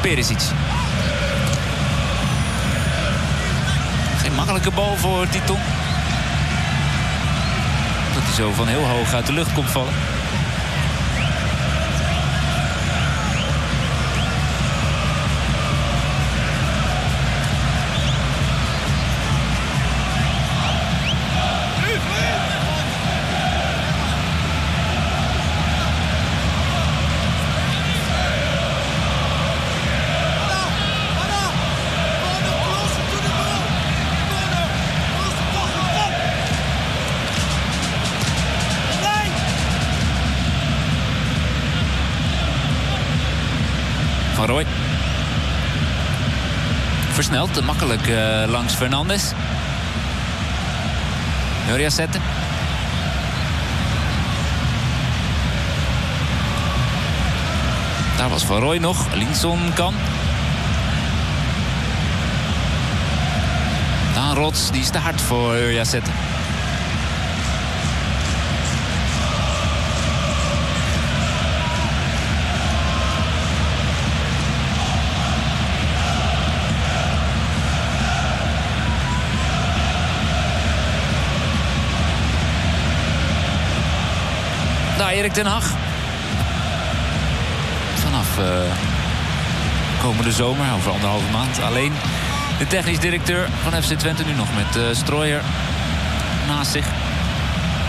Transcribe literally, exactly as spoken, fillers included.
Perisic. Geen makkelijke bal voor Titon. Dat hij zo van heel hoog uit de lucht komt vallen. Van Rooij. Versneld en makkelijk uh, langs Fernandes. Uriasette. Daar was Van Rooij nog. Linson kan. Daan Rots, die is te hard voor Uriasette. Daar Erik ten Hag. Vanaf uh, komende zomer, over anderhalve maand. Alleen de technisch directeur van F C Twente nu nog met uh, Strooijer naast zich.